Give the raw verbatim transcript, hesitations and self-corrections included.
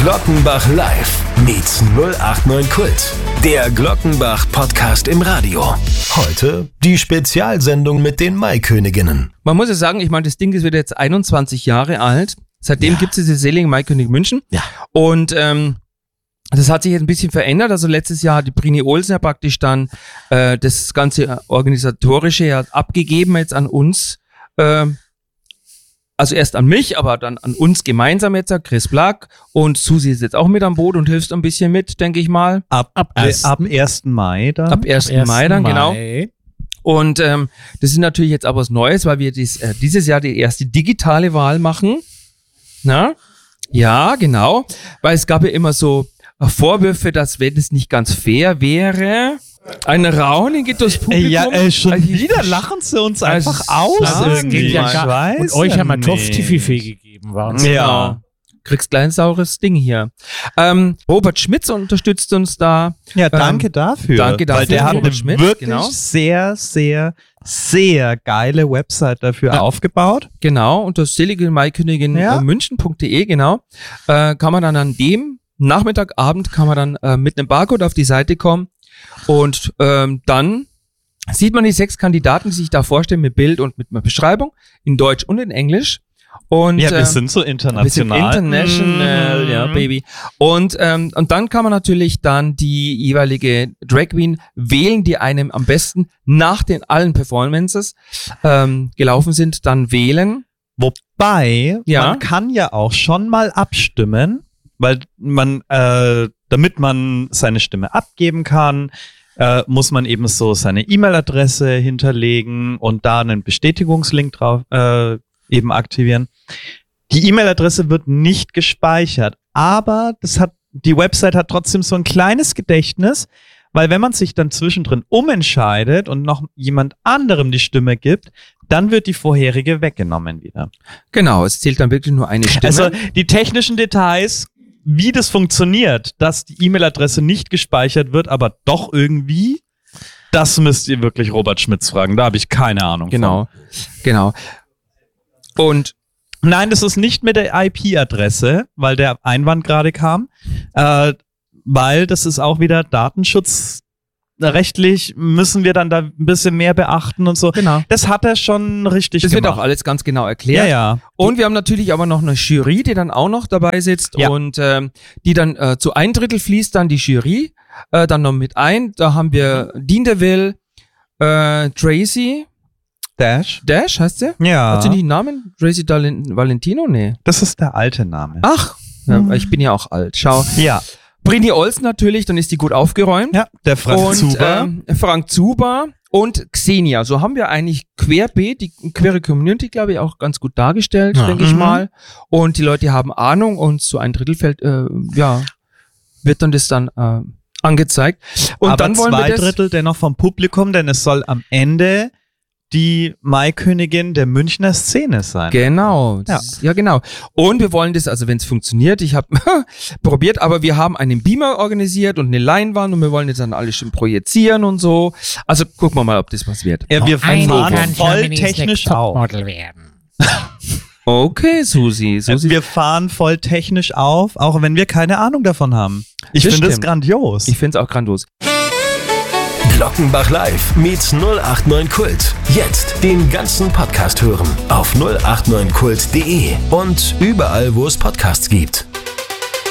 Glockenbach Live meets null acht neun Kult. Der Glockenbach-Podcast im Radio. Heute die Spezialsendung mit den Maiköniginnen. Man muss ja sagen, ich meine, das Ding ist wieder jetzt einundzwanzig Jahre alt. Seitdem ja. gibt es diese seligen Maikönig München. Ja. Und ähm, das hat sich jetzt ein bisschen verändert. Also letztes Jahr hat die Brini Olsen ja praktisch dann äh, das ganze Organisatorische ja abgegeben jetzt an uns. Äh, also erst an mich, aber dann an uns gemeinsam jetzt, Chris Black. Und Susi ist jetzt auch mit am Boot und hilft ein bisschen mit, denke ich mal. Ab, ab, äh, ab ersten Mai dann. Ab ersten Mai dann, genau. Und ähm, das ist natürlich jetzt aber was Neues, weil wir dies, äh, dieses Jahr die erste digitale Wahl machen. Na? Ja, genau. Weil es gab ja immer so Vorwürfe, dass wenn es nicht ganz fair wäre, ein Raunen geht durchs Publikum. Ja, äh, schon also wieder lachen sie uns also einfach aus. das Irgendwie. ja Ich gar- weiß Und euch ja haben wir nicht. Topf-Tiffy gegeben, war uns. Ja. Kriegst klein saures Ding hier. Ähm, Robert Schmitz unterstützt uns da. Ja, danke dafür. danke dafür, Weil der hat Robert eine Schmitz, wirklich genau. sehr, sehr, sehr geile Website dafür Ja. aufgebaut. Genau, unter selige Maikönigin Ja. äh, München punkt de, genau. Äh, kann man dann an dem Nachmittag, Abend kann man dann äh, mit einem Barcode auf die Seite kommen und ähm, dann sieht man die sechs Kandidaten, die sich da vorstellen mit Bild und mit einer Beschreibung in Deutsch und in Englisch. Und, Ja, wir äh, sind so wir sind international. international, Mhm. ja, Baby. Und, ähm, und dann kann man natürlich dann die jeweilige Drag Queen wählen, die einem am besten nach den allen Performances ähm, gelaufen sind, dann wählen. Wobei, Ja. man kann ja auch schon mal abstimmen, weil man, äh, damit man seine Stimme abgeben kann, äh, muss man eben so seine E-Mail-Adresse hinterlegen und da einen Bestätigungslink drauf äh, eben aktivieren. Die E-Mail-Adresse wird nicht gespeichert, aber das hat, die Website hat trotzdem so ein kleines Gedächtnis, weil wenn man sich dann zwischendrin umentscheidet und noch jemand anderem die Stimme gibt, dann wird die vorherige weggenommen wieder. Genau, es zählt dann wirklich nur eine Stimme. Also die technischen Details, wie das funktioniert, dass die E-Mail-Adresse nicht gespeichert wird, aber doch irgendwie, das müsst ihr wirklich Robert Schmitz fragen. Da habe ich keine Ahnung genau, genau. Und von. Nein, das ist nicht mit der I P-Adresse, weil der Einwand gerade kam, äh, weil das ist auch wieder Datenschutz. Rechtlich müssen wir dann da ein bisschen mehr beachten und so. genau. Das hat er schon richtig Das gemacht. wird auch alles ganz genau Ja, erklärt. ja. Und wir haben natürlich aber noch eine Jury, die dann auch noch dabei sitzt Ja. und ähm, die dann äh, zu ein Drittel fließt dann die Jury äh, dann noch mit ein. Da haben wir Dean DeVille, äh, Tracy Dash. Dash, heißt sie? Ja. Hat sie nicht einen Namen? Tracy Dalin- Valentino? Nee. Das ist der alte Name. Ach, ja, ich bin ja auch alt. Schau. Ja. Brini Olsen natürlich, dann ist die gut aufgeräumt. Ja, der Frank und Zuber. ähm, Frank Zuber und Xenia. So haben wir eigentlich querbeet, die queere Community, glaube ich, auch ganz gut dargestellt, Ja. denke ich Mhm. mal. Und die Leute haben Ahnung und so ein Drittelfeld, äh, ja, wird dann das dann äh, angezeigt. Und Aber dann wollen zwei wir das, Drittel dennoch vom Publikum, denn es soll am Ende die Maikönigin der Münchner Szene sein. Genau, Ja. das ist, ja genau. Und wir wollen das, also wenn es funktioniert, ich habe probiert, aber wir haben einen Beamer organisiert und eine Leinwand und wir wollen das dann alles schön projizieren und so. Also gucken wir mal, ob das was wird. Ja, wir Eine fahren kann voll Germany's technisch Next auf. Topmodel werden. Okay, Susi. Susi. Wir fahren voll technisch auf, auch wenn wir keine Ahnung davon haben. Ich Das finde das stimmt. grandios. Ich finde es auch grandios. Glockenbach Live meets null acht neun Kult. Jetzt den ganzen Podcast hören auf null acht neun kult punkt de und überall, wo es Podcasts gibt.